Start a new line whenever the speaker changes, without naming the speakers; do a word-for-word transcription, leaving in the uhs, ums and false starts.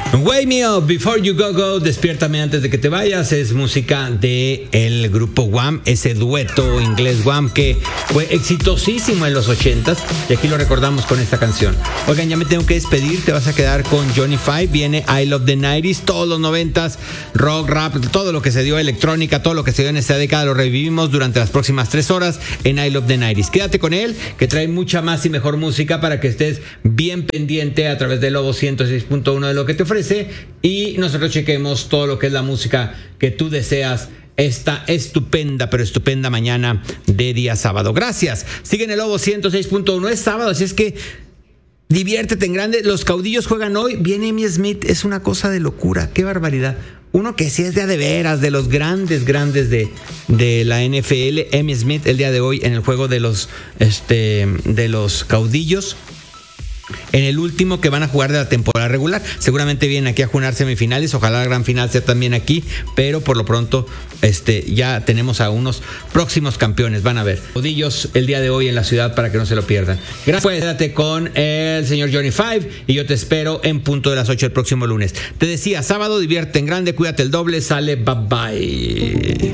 Wake Me Up Before You Go Go, despiértame antes de que te vayas, es música de el grupo Wham, ese dueto inglés Wham que fue exitosísimo en los ochentas y aquí lo recordamos con esta canción. Oigan, ya me tengo que despedir, te vas a quedar con Johnny Five, viene I Love the nineties, todos los noventas, rock, rap, todo lo que se dio, electrónica, todo lo que se dio en esta década lo revivimos durante las próximas tres horas en I Love the nineties. Quédate con él, que trae mucha más y mejor música para que estés bien pendiente a través de Lobo ciento seis punto uno de lo que te ofrece y nosotros chequemos todo lo que es la música que tú deseas esta estupenda, pero estupenda mañana de día sábado. Gracias. Sigue en el Lobo ciento seis punto uno. Es sábado, así es que diviértete en grande. Los Caudillos juegan hoy. Viene Emmitt Smith. Es una cosa de locura. Qué barbaridad. Uno que sí es de a de veras, de los grandes, grandes de, de la N F L. Emmitt Smith el día de hoy en el juego de los, este, de los Caudillos. En el último que van a jugar de la temporada regular. Seguramente vienen aquí a jugar semifinales. Ojalá la gran final sea también aquí. Pero por lo pronto este, ya tenemos a unos próximos campeones. Van a ver. Caudillos el día de hoy en la ciudad para que no se lo pierdan. Gracias. Pues quédate con el señor Johnny Five. Y yo te espero en punto de las ocho el próximo lunes. Te decía, sábado, divierte en grande. Cuídate el doble. Sale, bye bye.